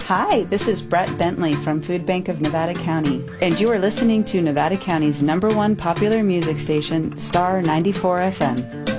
Hi, this is Brett Bentley from Food Bank of Nevada County, and you are listening to Nevada County's #1 popular music station, Star 94 FM.